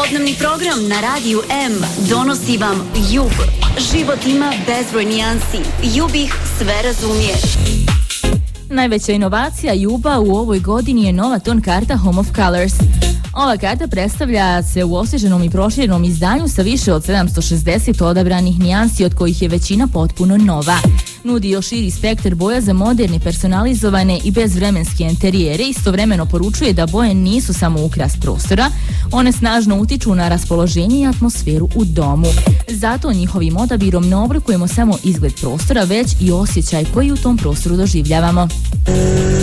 Popodnevni program na Radiju M donosi vam Jub. Život ima bezbroj nijansi. Jub ih sve razumije. Najveća inovacija Juba u ovoj godini je nova ton karta Home of Colors. Ova karta predstavlja se u osvježenom i proširenom izdanju sa više od 760 odabranih nijansi, od kojih je većina potpuno nova. Nudi još širi spektar boja za moderne, personalizovane i bezvremenske interijere. Istovremeno poručuje da boje nisu samo ukras prostora, one snažno utiču na raspoloženje i atmosferu u domu. Zato njihovim odabirom ne oblikujemo samo izgled prostora, već i osjećaj koji u tom prostoru doživljavamo.